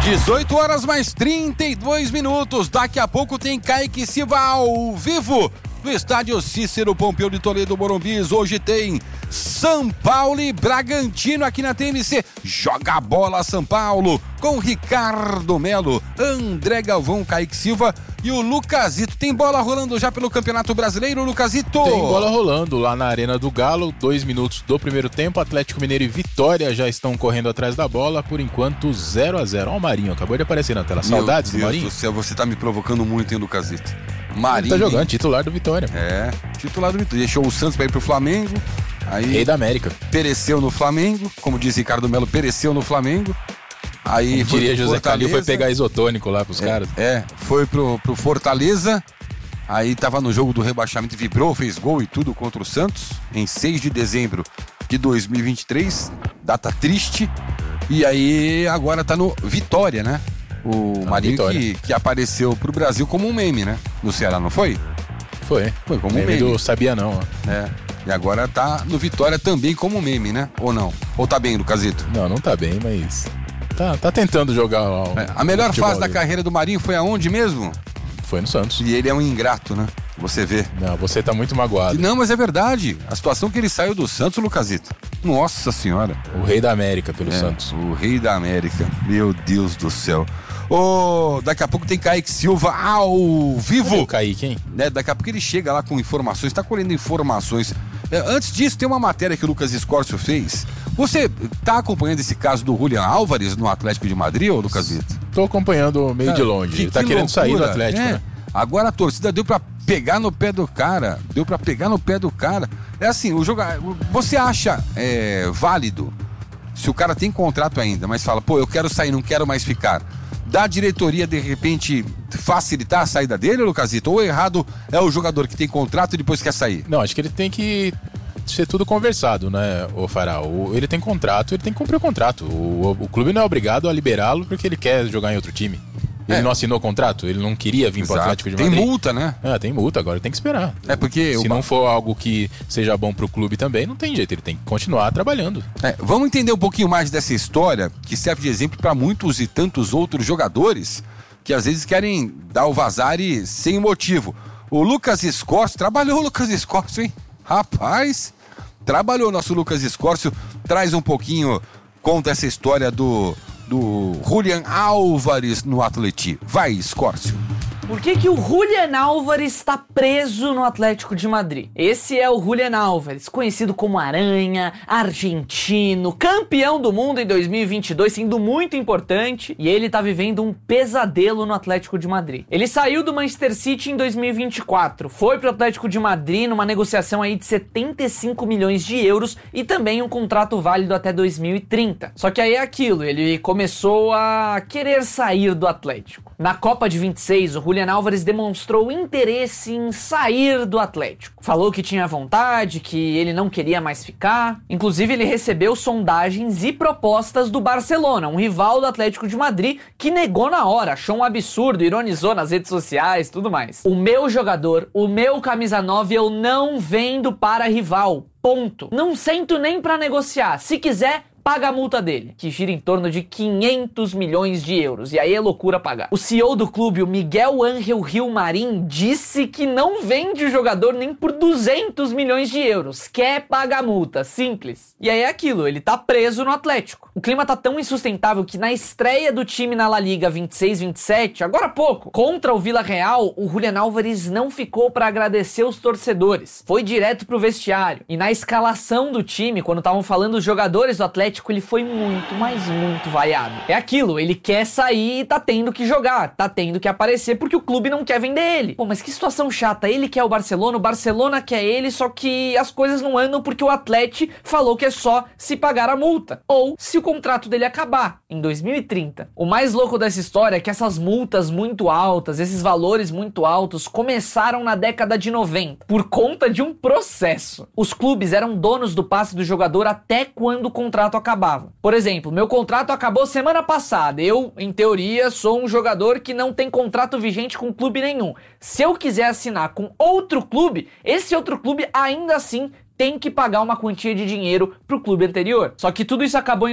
18 horas mais 32 minutos. Daqui a pouco tem Kaique Silva ao vivo no estádio Cícero Pompeu de Toledo, Morumbi. Hoje tem São Paulo e Bragantino aqui na TMC. Joga a bola São Paulo com Ricardo Melo, André Galvão, Kaique Silva e o Lucasito. Tem bola rolando já pelo Campeonato Brasileiro, Lucasito? Tem bola rolando lá na Arena do Galo. 2 minutos do primeiro tempo. Atlético Mineiro e Vitória já estão correndo atrás da bola. Por enquanto 0-0. Ó, o Marinho acabou de aparecer na tela. Saudades do Marinho? Meu Deus do céu, você tá me provocando muito, hein, Lucasito? Marinho. Ele tá jogando, titular do Vitória. É, titular do Vitória. Deixou o Santos pra ir pro Flamengo. Aí Rei da América. Pereceu no Flamengo. Como diz Ricardo Melo, pereceu no Flamengo. Aí como diria José Calil, foi pegar isotônico lá pros caras. Foi pro Fortaleza. Aí tava no jogo do rebaixamento, vibrou, fez gol e tudo contra o Santos. Em 6 de dezembro de 2023. Data triste. E aí agora tá no Vitória, né? O Marinho que apareceu pro Brasil como um meme, né? No Ceará, não foi? Foi como um meme. Do Sabia Não, ó. É. E agora tá no Vitória também como meme, né? Ou não? Ou tá bem, Lucasito? Não tá bem, mas tá tentando jogar. A melhor fase da carreira do Marinho foi aonde mesmo? Foi no Santos. E ele é um ingrato, né? Você vê. Não, você tá muito magoado. Não, mas é verdade. A situação que ele saiu do Santos, Lucasito. Nossa Senhora. O Rei da América pelo Santos. O Rei da América. Meu Deus do céu. Daqui a pouco tem Kaique Silva ao vivo. Cadê o Kaique, hein? Daqui a pouco ele chega lá com informações, tá colhendo informações. Antes disso, tem uma matéria que o Lucas Escórcio fez. Você tá acompanhando esse caso do Julián Álvares no Atlético de Madrid, ô Lucasito? Tô acompanhando meio de longe. Ele tá querendo sair do Atlético, né? Agora a torcida deu pra pegar no pé do cara. É assim, você acha válido, se o cara tem contrato ainda, mas fala, pô, eu quero sair, não quero mais ficar, da diretoria, de repente, facilitar a saída dele, Lucasito? Ou errado é o jogador que tem contrato e depois quer sair? Não, acho que ele tem que ser tudo conversado, né, o Fará? Ele tem contrato, ele tem que cumprir o contrato. O clube não é obrigado a liberá-lo porque ele quer jogar em outro time. Ele não assinou contrato? Ele não queria vir pro Atlético de Madrid? Tem multa, né? Tem multa, agora tem que esperar. Porque se não for algo que seja bom pro clube também, não tem jeito, ele tem que continuar trabalhando. Vamos entender um pouquinho mais dessa história, que serve de exemplo para muitos e tantos outros jogadores que às vezes querem dar o vazare sem motivo. O Lucas Escórcio, trabalhou o Lucas Escórcio, hein? Rapaz, trabalhou o nosso Lucas Escórcio, traz um pouquinho, conta essa história do Julián Álvares no Atleti. Vai, Escórcio. Por que o Julián Álvares está preso no Atlético de Madrid? Esse é o Julián Álvares, conhecido como Aranha, argentino, campeão do mundo em 2022, sendo muito importante, e ele tá vivendo um pesadelo no Atlético de Madrid. Ele saiu do Manchester City em 2024, foi pro Atlético de Madrid numa negociação aí de 75 milhões de euros e também um contrato válido até 2030. Só que aí é aquilo, ele começou a querer sair do Atlético. Na Copa de 26, o Julián Álvares demonstrou interesse em sair do Atlético. Falou que tinha vontade, que ele não queria mais ficar. Inclusive, ele recebeu sondagens e propostas do Barcelona, um rival do Atlético de Madrid, que negou na hora, achou um absurdo, ironizou nas redes sociais, tudo mais. O meu jogador, o meu camisa 9, eu não vendo para rival. Ponto. Não sento nem pra negociar. Se quiser, paga a multa dele, que gira em torno de 500 milhões de euros. E aí é loucura pagar. O CEO do clube, o Miguel Ángel Gilmarín, disse que não vende o jogador nem por 200 milhões de euros. Quer pagar a multa. Simples. E aí é aquilo, ele tá preso no Atlético. O clima tá tão insustentável que na estreia do time na La Liga 26-27, agora há pouco, contra o Villarreal, o Julián Álvares não ficou pra agradecer os torcedores. Foi direto pro vestiário. E na escalação do time, quando estavam falando os jogadores do Atlético, ele foi muito, mas muito vaiado. É aquilo, ele quer sair e tá tendo que jogar, tá tendo que aparecer porque o clube não quer vender ele. Pô, mas que situação chata, ele quer o Barcelona quer ele, só que as coisas não andam porque o Atlético falou que é só se pagar a multa, ou se o contrato dele acabar em 2030. O mais louco dessa história é que essas multas muito altas, esses valores muito altos, começaram na década de 90, por conta de um processo. Os clubes eram donos do passe do jogador até quando o contrato acabava. Por exemplo, meu contrato acabou semana passada. Eu, em teoria, sou um jogador que não tem contrato vigente com clube nenhum. Se eu quiser assinar com outro clube, esse outro clube ainda assim tem que pagar uma quantia de dinheiro pro clube anterior. Só que tudo isso acabou em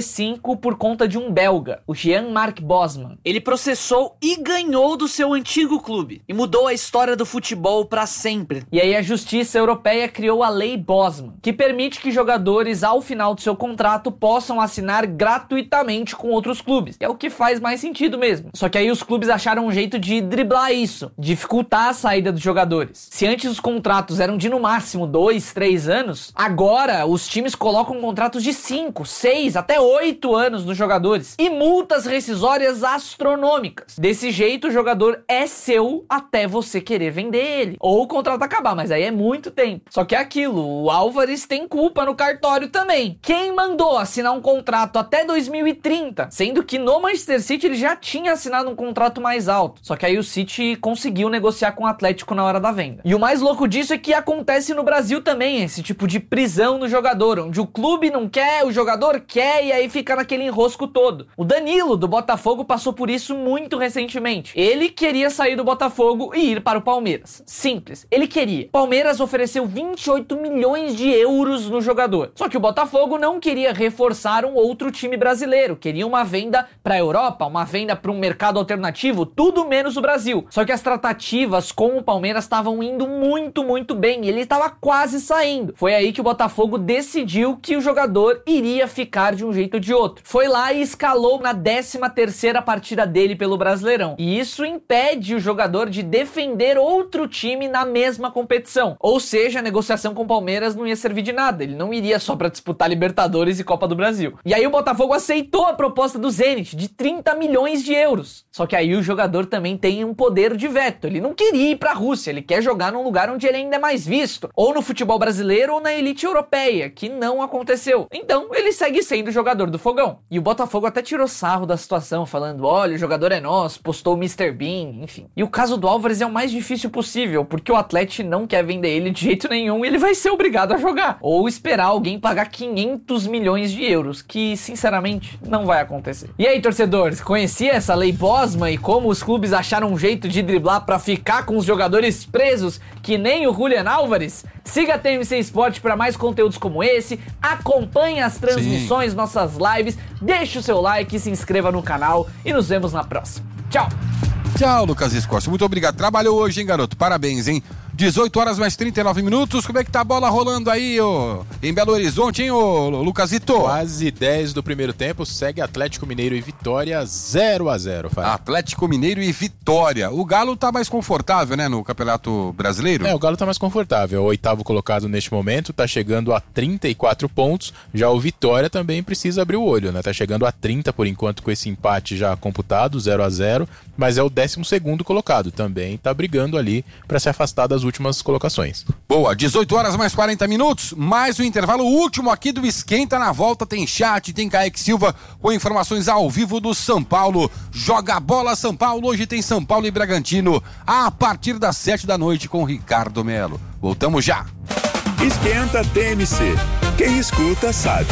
95 por conta de um belga, o Jean-Marc Bosman. Ele processou e ganhou do seu antigo clube e mudou a história do futebol pra sempre. E aí a justiça europeia criou a Lei Bosman, que permite que jogadores ao final do seu contrato possam assinar gratuitamente com outros clubes. É o que faz mais sentido mesmo. Só que aí os clubes acharam um jeito de driblar isso, dificultar a saída dos jogadores. Se antes os contratos eram de no máximo 2, 3 anos, agora os times colocam contratos de 5, 6, até 8 anos nos jogadores e multas rescisórias astronômicas. Desse jeito o jogador é seu até você querer vender ele, ou o contrato acabar, mas aí é muito tempo. Só que é aquilo, o Álvares tem culpa no cartório também. Quem mandou assinar um contrato até 2030, sendo que no Manchester City ele já tinha assinado um contrato mais alto. Só que aí o City conseguiu negociar com o Atlético na hora da venda. E o mais louco disso é que acontece no Brasil também, esse tipo de prisão no jogador, onde o clube não quer, o jogador quer e aí fica naquele enrosco todo. O Danilo do Botafogo passou por isso muito recentemente. Ele queria sair do Botafogo e ir para o Palmeiras. Simples, ele queria. Palmeiras ofereceu 28 milhões de euros no jogador. Só que o Botafogo não queria reforçar um outro time brasileiro, queria uma venda para a Europa, uma venda para um mercado alternativo, tudo menos o Brasil. Só que as tratativas com o Palmeiras estavam indo muito bem e ele estava quase saindo. Foi aí que o Botafogo decidiu que o jogador iria ficar de um jeito ou de outro. Foi lá e escalou na 13ª partida dele pelo Brasileirão. E isso impede o jogador de defender outro time na mesma competição. Ou seja, a negociação com o Palmeiras não ia servir de nada. Ele não iria só para disputar Libertadores e Copa do Brasil. E aí o Botafogo aceitou a proposta do Zenit de 30 milhões de euros. Só que aí o jogador também tem um poder de veto. Ele não queria ir para a Rússia, ele quer jogar num lugar onde ele ainda é mais visto, ou no futebol brasileiro ou na elite europeia, que não aconteceu. Então ele segue sendo jogador do Fogão. E o Botafogo até tirou sarro da situação, falando, olha, o jogador é nosso, postou o Mr. Bean, enfim. E o caso do Álvares é o mais difícil possível, porque o Atlético não quer vender ele de jeito nenhum e ele vai ser obrigado a jogar. Ou esperar alguém pagar 500 milhões de euros, que sinceramente não vai acontecer. E aí, torcedores, conhecia essa Lei Bosman e como os clubes acharam um jeito de driblar pra ficar com os jogadores presos, que nem o Julian Álvares? Siga a TMC Sport para mais conteúdos como esse, acompanhe as transmissões, nossas lives, deixe o seu like, se inscreva no canal e nos vemos na próxima. Tchau! Tchau, Lucas Escorcio. Muito obrigado. Trabalhou hoje, hein, garoto? Parabéns, hein? 18 horas mais 39 minutos. Como é que tá a bola rolando aí, em Belo Horizonte, hein, Lucasito? Quase 10 do primeiro tempo. Segue Atlético Mineiro e Vitória 0-0. Atlético Mineiro e Vitória. O Galo tá mais confortável, né, no Campeonato Brasileiro? O Galo tá mais confortável. O 8º colocado neste momento, tá chegando a 34 pontos. Já o Vitória também precisa abrir o olho, né? Tá chegando a 30 por enquanto com esse empate já computado, 0-0. Mas é o 12º colocado. Também tá brigando ali para se afastar das últimas colocações. Boa, 18 horas mais 40 minutos, mais um intervalo último aqui do Esquenta. Na volta tem chat, tem Kaique Silva com informações ao vivo do São Paulo. Joga a bola São Paulo, hoje tem São Paulo e Bragantino a partir das 7 da noite com Ricardo Melo. Voltamos já. Esquenta TMC, quem escuta sabe.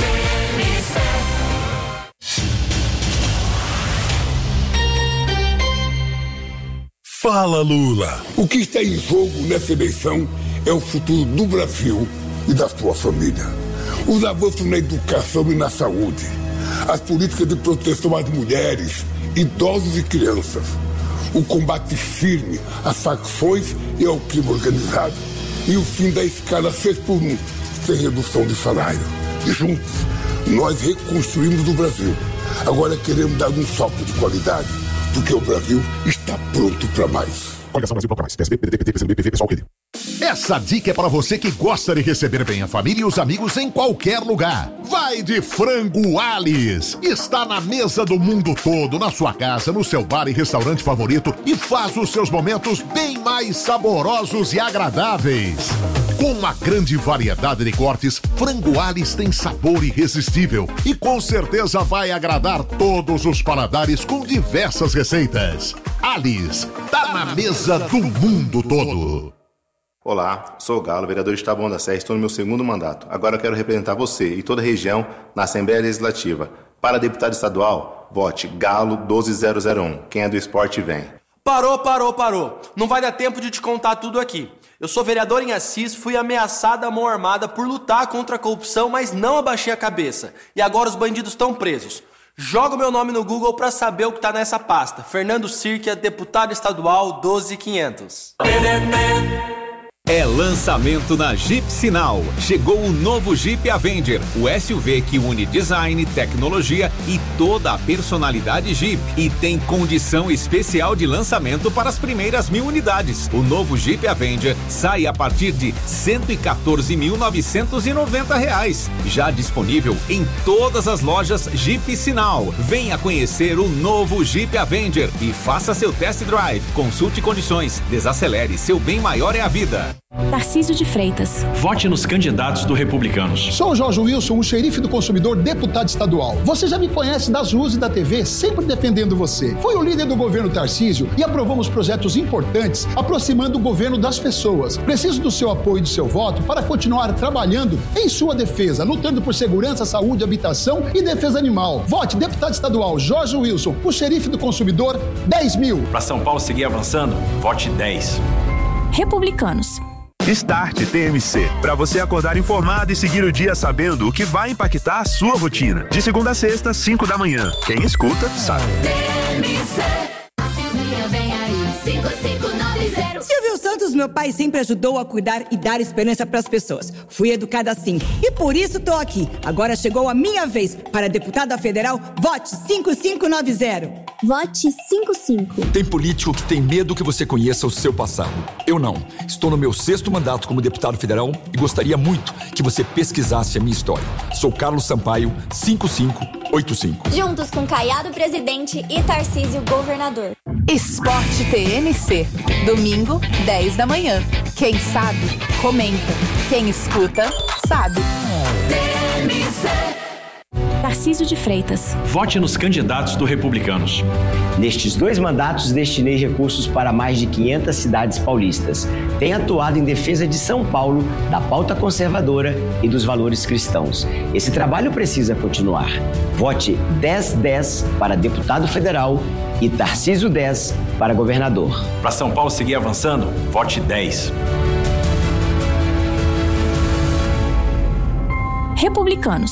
Fala, Lula. O que está em jogo nessa eleição é o futuro do Brasil e da sua família. Os avanços na educação e na saúde. As políticas de proteção às mulheres, idosos e crianças. O combate firme às facções e ao crime organizado. E o fim da escala 6x1, sem redução de salário. E juntos, nós reconstruímos o Brasil. Agora queremos dar um salto de qualidade, porque o Brasil está pronto para mais. Coligação Brasil para mais. PSB, PDT, PT, PCdoB, PV, PSOL, PT. Essa dica é para você que gosta de receber bem a família e os amigos em qualquer lugar. Vai de Frango Alice. Está na mesa do mundo todo, na sua casa, no seu bar e restaurante favorito e faz os seus momentos bem mais saborosos e agradáveis. Com uma grande variedade de cortes, Frango Alice tem sabor irresistível e com certeza vai agradar todos os paladares com diversas receitas. Alice, tá na mesa do mundo todo. Olá, sou o Galo, vereador de Taboão da Serra, estou no meu segundo mandato. Agora eu quero representar você e toda a região na Assembleia Legislativa. Para deputado estadual, vote Galo 12001. Quem é do esporte vem. Parou. Não vai dar tempo de te contar tudo aqui. Eu sou vereador em Assis, fui ameaçada à mão armada por lutar contra a corrupção, mas não abaixei a cabeça. E agora os bandidos estão presos. Joga o meu nome no Google pra saber o que tá nessa pasta. Fernando Sirkia, deputado estadual 12500. É lançamento na Jeep Sinal. Chegou o novo Jeep Avenger, o SUV que une design, tecnologia e toda a personalidade Jeep. E tem condição especial de lançamento para as primeiras 1.000 unidades. O novo Jeep Avenger sai a partir de R$ 114.990. Já disponível em todas as lojas Jeep Sinal. Venha conhecer o novo Jeep Avenger e faça seu test drive. Consulte condições, desacelere, seu bem maior é a vida. Tarcísio de Freitas. Vote nos candidatos do Republicanos. Sou o Jorge Wilson, o xerife do consumidor, deputado estadual. Você já me conhece das ruas e da TV, sempre defendendo você. Fui o líder do governo Tarcísio e aprovamos projetos importantes, aproximando o governo das pessoas. Preciso do seu apoio e do seu voto para continuar trabalhando em sua defesa, lutando por segurança, saúde, habitação e defesa animal. Vote deputado estadual Jorge Wilson, o xerife do consumidor, 10.000. Para São Paulo seguir avançando, vote 10. Republicanos. Start TMC, para você acordar informado e seguir o dia sabendo o que vai impactar a sua rotina. De segunda a sexta, 5 da manhã. Quem escuta, sabe. Silvio Santos, meu pai, sempre ajudou a cuidar e dar esperança para as pessoas. Fui educada assim e por isso tô aqui. Agora chegou a minha vez. Para deputada federal, vote 5590. Vote 55. Tem político que tem medo que você conheça o seu passado. Eu não. Estou no meu 6º mandato como deputado federal e gostaria muito que você pesquisasse a minha história. Sou Carlos Sampaio, 5585. Juntos com Caiado presidente e Tarcísio governador. Esporte TMC. Domingo, 10 da manhã. Quem sabe, comenta. Quem escuta, sabe. TMC. Tarcísio de Freitas. Vote nos candidatos do Republicanos. Nestes 2 mandatos, destinei recursos para mais de 500 cidades paulistas. Tenho atuado em defesa de São Paulo, da pauta conservadora e dos valores cristãos. Esse trabalho precisa continuar. Vote 1010 para deputado federal e Tarcísio 10 para governador. Para São Paulo seguir avançando, vote 10. Republicanos.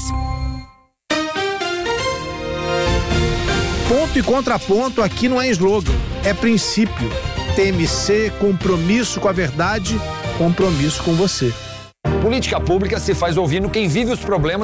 Ponto e contraponto aqui não é slogan, é princípio. TMC, compromisso com a verdade, compromisso com você. Política pública se faz ouvindo quem vive os problemas